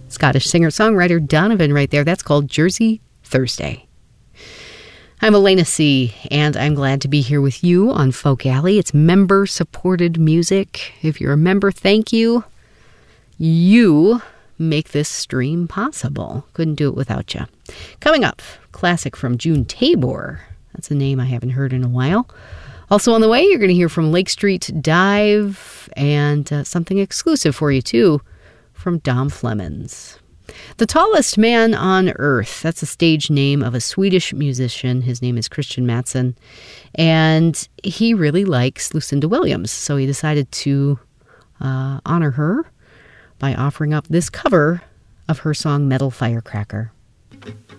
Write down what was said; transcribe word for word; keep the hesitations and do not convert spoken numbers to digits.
Scottish singer-songwriter Donovan right there. That's called Jersey Thursday. I'm Elena C., and I'm glad to be here with you on Folk Alley. It's member-supported music. If you're a member, thank you. You make this stream possible. Couldn't do it without you. Coming up, classic from June Tabor. That's a name I haven't heard in a while. Also on the way, you're going to hear from Lake Street Dive and uh, something exclusive for you, too, from Dom Flemons. The Tallest Man on Earth, that's a stage name of a Swedish musician. His name is Christian Mattsson, and he really likes Lucinda Williams, so he decided to uh, honor her by offering up this cover of her song Metal Firecracker.